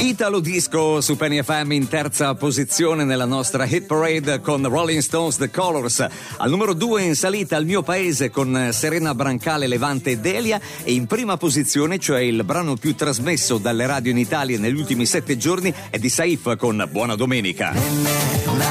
Italo disco su Penny FM in terza posizione nella nostra hit parade con Rolling Stones The Colors. Al numero 2 in salita Al mio paese con Serena Brancale, Levante e Delia, e in prima posizione, cioè il brano più trasmesso dalle radio in Italia negli ultimi 7 giorni, è di Saif con Buona Domenica.